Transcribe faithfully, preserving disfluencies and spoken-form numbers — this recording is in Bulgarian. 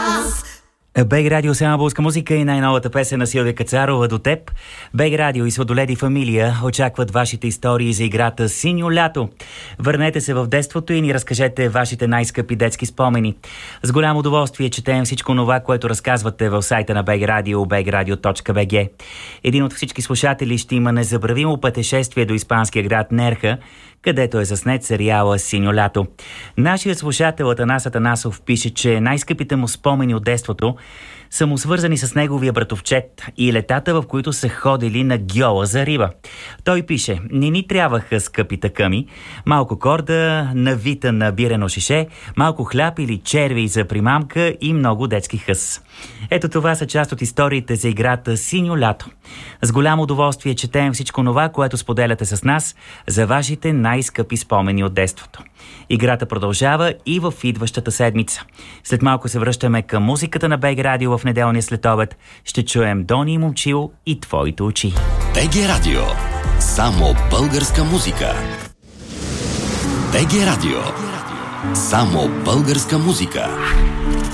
БГ Радио, само българска музика и най-новата песен на Силвия Кацарова «До теб». БГ Радио и Сладолед и фамилия очакват вашите истории за играта «Синьо лято». Върнете се в детството и ни разкажете вашите най-скъпи детски спомени. С голямо удоволствие четем всичко това, което разказвате в сайта на БГ Радио, би джи радио точка би джи. Един от всички слушатели ще има незабравимо пътешествие до испанския град Нерха, където е заснет сериала «Синьо лято». Нашият слушател Атанас Атанасов пише, че най-скъпите му спомени от детството са му свързани с неговия братовчет и летата, в които са ходили на гьола за риба. Той пише: не ни трябваха скъпи такъми, малко корда, навита на бирено шише, малко хляб или черви за примамка и много детски хъс. Ето това са част от историите за играта «Синьо лято». С голямо удоволствие четем всичко това, което споделяте с нас за вашите най-скъпи спомени от детството. Играта продължава и в идващата седмица. След малко се връщаме към музиката на БГ Радио в неделния следобед. Ще чуем Дони и Момчил и Твоите очи. БГ Радио. Само българска музика. БГ Радио. Само българска музика.